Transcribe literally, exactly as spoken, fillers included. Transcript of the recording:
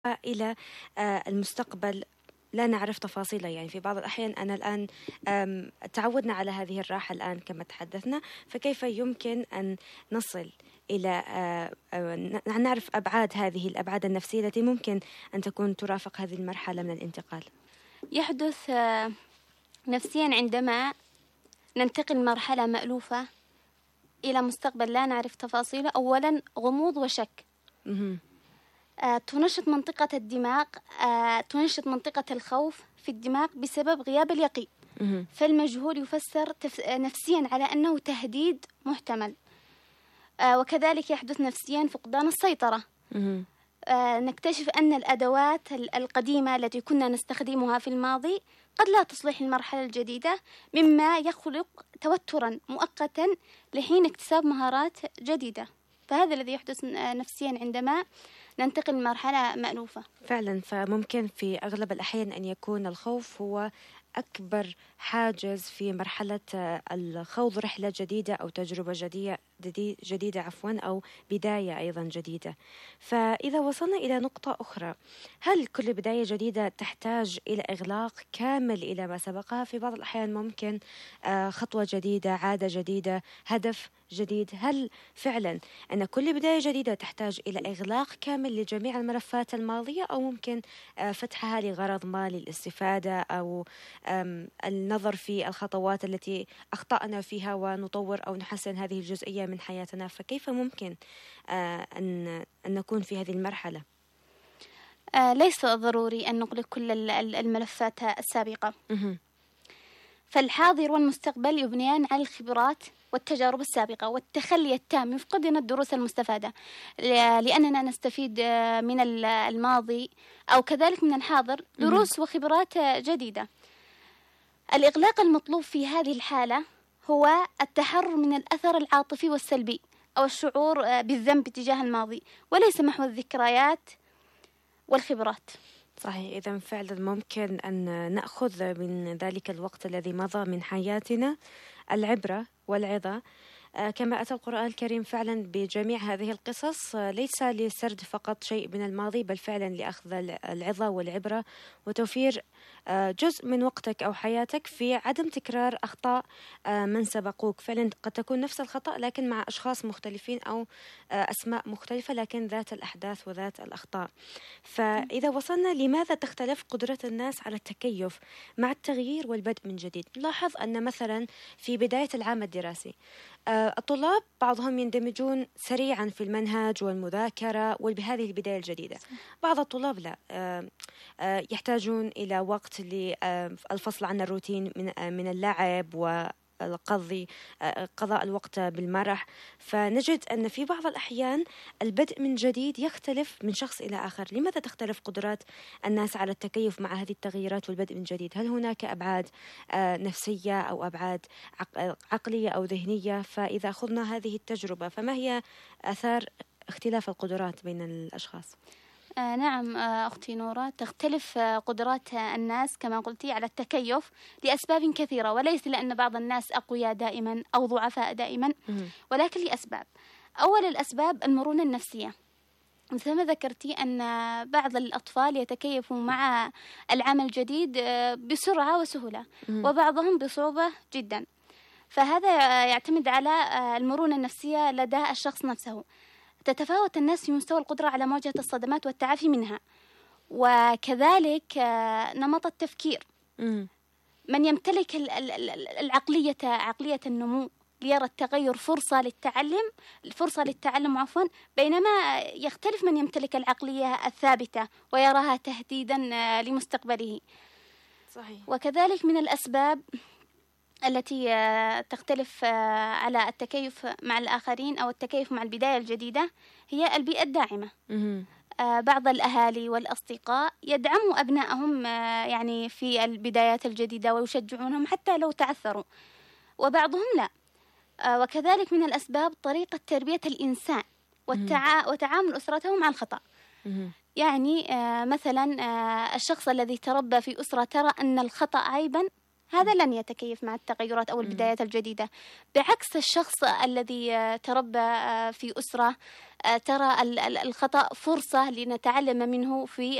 إلى آه، المستقبل لا نعرف تفاصيله. يعني في بعض الأحيان أنا الآن آم، تعودنا على هذه الراحة الآن كما تحدثنا، فكيف يمكن أن نصل إلى آه، آه، ن- نعرف أبعاد هذه الأبعاد النفسية التي ممكن أن تكون ترافق هذه المرحلة من الانتقال؟ يحدث آه، نفسيا عندما ننتقل من مرحلة مألوفة إلى مستقبل لا نعرف تفاصيله. أولا غموض وشك. مهم. آه، تنشط منطقة الدماغ آه، تنشط منطقة الخوف في الدماغ بسبب غياب اليقين. مهم. فالمجهول يفسر تف... آه، نفسيا على أنه تهديد محتمل. آه، وكذلك يحدث نفسيا فقدان السيطرة. مهم. آه، نكتشف أن الأدوات ال- القديمة التي كنا نستخدمها في الماضي قد لا تصلح المرحلة الجديدة، مما يخلق توترا مؤقتا لحين اكتساب مهارات جديدة. فهذا الذي يحدث آه، نفسيا عندما ننتقل من مرحلة مألوفة. فعلا، فممكن في أغلب الأحيان أن يكون الخوف هو أكبر حاجز في مرحلة آه، الخوض رحلة جديدة أو تجربة جديدة جدي- جديدة عفوا أو بداية أيضا جديدة. فإذا وصلنا إلى نقطة أخرى، هل كل بداية جديدة تحتاج إلى إغلاق كامل إلى ما سبقها؟ في بعض الأحيان ممكن آه، خطوة جديدة، عادة جديدة، هدف جديد. هل فعلا أن كل بداية جديدة تحتاج إلى إغلاق كامل لجميع الملفات الماضية، أو ممكن آه، فتحها لغرض ما، للاستفادة أو آم، النظر في الخطوات التي أخطأنا فيها ونطور أو نحسن هذه الجزئية من حياتنا؟ فكيف ممكن آه، أن أن نكون في هذه المرحلة؟ آه، ليس ضروري أن نغلق كل ال- ال- الملفات السابقة. مهم. فالحاضر والمستقبل يبنيان على الخبرات والتجارب السابقة والتخلي التام يفقدنا الدروس المستفادة، ل- لأننا نستفيد آه، من ال- الماضي أو كذلك من الحاضر دروس وخبرات آه، جديدة. الإغلاق المطلوب في هذه الحالة هو التحرر من الأثر العاطفي والسلبي أو الشعور آه، بالذنب تجاه الماضي، وليس محو الذكريات والخبرات. صحيح، إذا فعلا ممكن أن نأخذ من ذلك الوقت الذي مضى من حياتنا العبرة والعظة. آه، كما أتى القرآن الكريم فعلا بجميع هذه القصص، آه، ليس لسرد فقط شيء من الماضي، بل فعلا لأخذ العظة والعبرة وتوفير آه، جزء من وقتك أو حياتك في عدم تكرار أخطاء آه، من سبقوك. فعلا قد تكون نفس الخطأ لكن مع أشخاص مختلفين أو آه، أسماء مختلفة، لكن ذات الأحداث وذات الأخطاء. فإذا وصلنا، لماذا تختلف قدرة الناس على التكيف مع التغيير والبدء من جديد؟ نلاحظ أن مثلا في بداية العام الدراسي آه، الطلاب بعضهم يندمجون سريعا في المنهج والمذاكرة وبهذه البداية الجديدة. بعض الطلاب لا، آه، آه، يحتاجون إلى وقت للفصل عن الروتين من آه، من اللعب والقضي آه، قضاء الوقت بالمرح. فنجد أن في بعض الأحيان البدء من جديد يختلف من شخص إلى آخر. لماذا تختلف قدرات الناس على التكيف مع هذه التغييرات والبدء من جديد؟ هل هناك أبعاد آه، نفسية أو أبعاد عق- عقلية أو ذهنية؟ فإذا أخذنا هذه التجربة، فما هي آثار اختلاف القدرات بين الأشخاص؟ آه نعم آه أختي نورة، تختلف آه قدرات آه الناس كما قلتي على التكيف لأسباب كثيرة، وليس لأن بعض الناس أقوياء دائما أو ضعفاء دائما، مهم. ولكن لأسباب. أول الأسباب المرونة النفسية، مثل ما ذكرتي أن بعض الأطفال يتكيفوا مع العمل الجديد آه بسرعة وسهولة، مهم. وبعضهم بصعوبة جدا. فهذا آه يعتمد على آه المرونة النفسية لدى الشخص نفسه. تتفاوت الناس في مستوى القدرة على مواجهة الصدمات والتعافي منها، وكذلك آه، نمط التفكير. مهم. من يمتلك ال- ال- ال- العقلية عقلية النمو ليرى التغير فرصة للتعلم فرصة للتعلم عفوا، بينما يختلف من يمتلك العقلية الثابتة ويراها تهديدا آه، لمستقبله. صحيح. وكذلك من الأسباب التي آه، تختلف آه، على التكيف مع الآخرين أو التكيف مع البداية الجديدة هي البيئة الداعمة. مهم. آه، بعض الأهالي والأصدقاء يدعموا أبنائهم آه، يعني في البدايات الجديدة ويشجعونهم حتى لو تعثروا، وبعضهم لا. آه، وكذلك من الأسباب طريقة تربية الإنسان والتعا... وتعامل أسرته مع الخطأ. مهم. يعني آه، مثلا آه، الشخص الذي تربى في أسرة ترى أن الخطأ عيبا، هذا لن يتكيف مع التغيرات أو البدايات الجديدة، بعكس الشخص الذي آه، تربى آه، في أسرة ترى الخطأ فرصة لنتعلم منه في